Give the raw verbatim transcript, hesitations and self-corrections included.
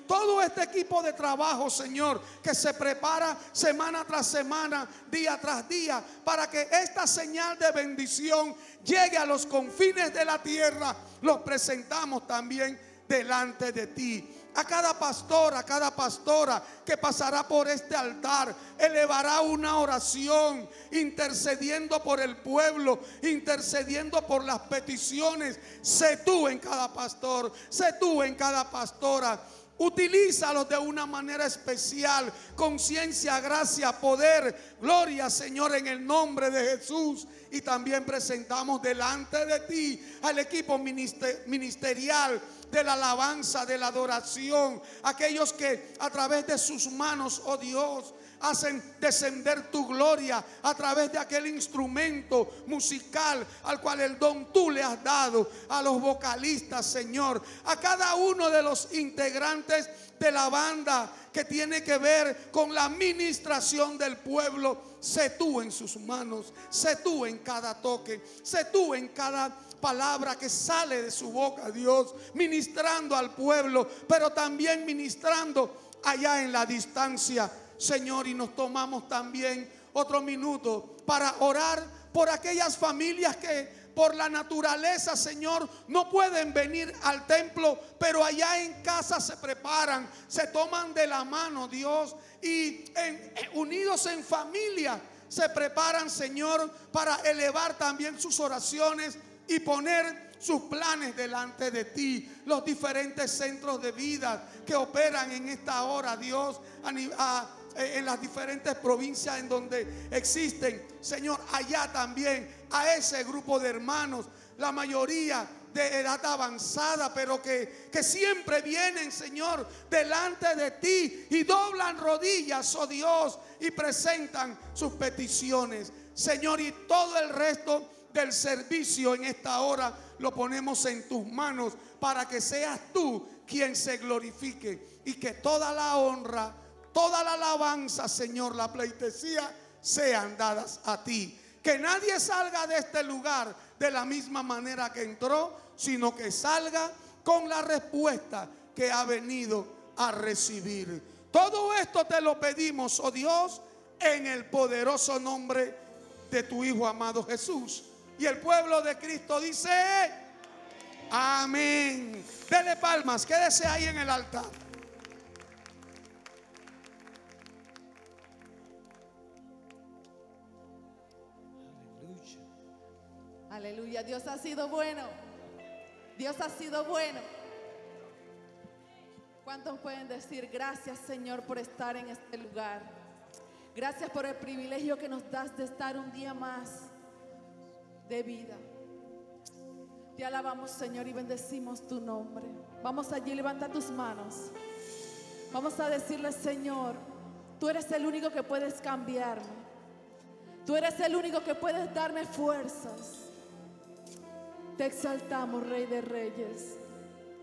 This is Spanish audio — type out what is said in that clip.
todo este equipo de trabajo, Señor, que se prepara semana tras semana, día tras día, para que esta señal de bendición llegue a los confines de la tierra, los presentamos también delante de ti. A cada pastor, a cada pastora que pasará por este altar, elevará una oración, intercediendo por el pueblo, intercediendo por las peticiones. Sé tú en cada pastor, sé tú en cada pastora. Utilízalos de una manera especial, con ciencia, gracia, poder, gloria, Señor, en el nombre de Jesús. Y también presentamos delante de ti al equipo minister, ministerial de la alabanza, de la adoración, aquellos que a través de sus manos, oh Dios, hacen descender tu gloria a través de aquel instrumento musical al cual el don tú le has dado, a los vocalistas, Señor, a cada uno de los integrantes de la banda que tiene que ver con la ministración del pueblo. Sé tú en sus manos, sé tú en cada toque, sé tú en cada palabra que sale de su boca, Dios, ministrando al pueblo, pero también ministrando allá en la distancia, Señor. Y nos tomamos también otro minuto para orar por aquellas familias que por la naturaleza, Señor, no pueden venir al templo, pero allá en casa se preparan, se toman de la mano, Dios, y en, unidos en familia se preparan, Señor, para elevar también sus oraciones y poner sus planes delante de ti. Los diferentes centros de vida que operan en esta hora, Dios, a, a, en las diferentes provincias en donde existen, Señor, allá también a ese grupo de hermanos, la mayoría de edad avanzada, pero que, que siempre vienen, Señor, delante de ti y doblan rodillas, oh Dios, y presentan sus peticiones, Señor. Y todo el resto del servicio en esta hora lo ponemos en tus manos, para que seas tú quien se glorifique, y que toda la honra, toda la alabanza, Señor, la pleitesía, sean dadas a ti. Que nadie salga de este lugar de la misma manera que entró, sino que salga con la respuesta que ha venido a recibir. Todo esto te lo pedimos, oh Dios, en el poderoso nombre de tu Hijo amado Jesús. Y el pueblo de Cristo dice amén. Dele palmas, quédese ahí en el altar. Aleluya, Dios ha sido bueno. Dios ha sido bueno. ¿Cuántos pueden decir gracias, Señor, por estar en este lugar? Gracias por el privilegio que nos das de estar un día más de vida. Te alabamos, Señor, y bendecimos tu nombre. Vamos allí, levanta tus manos. Vamos a decirle, Señor, tú eres el único que puedes cambiarme. Tú eres el único que puedes darme fuerzas. Te exaltamos, Rey de Reyes.